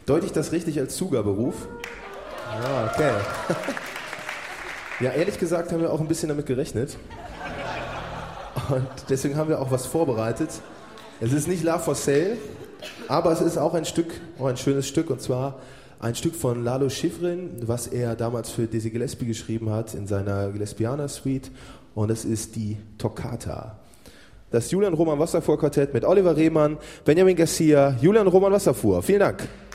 Deute ich das richtig als Zugaberuf? Ja, okay. Ja, ehrlich gesagt haben wir auch ein bisschen damit gerechnet. Und deswegen haben wir auch was vorbereitet. Es ist nicht Love for Sale, aber es ist auch ein Stück, auch ein schönes Stück, und zwar ein Stück von Lalo Schifrin, was er damals für Dizzy Gillespie geschrieben hat in seiner Gillespianer Suite, und es ist die Toccata. Das Julian Roman Wasserfuhr Quartett mit Oliver Rehmann, Benjamin Garcia, Julian Roman Wasserfuhr. Vielen Dank.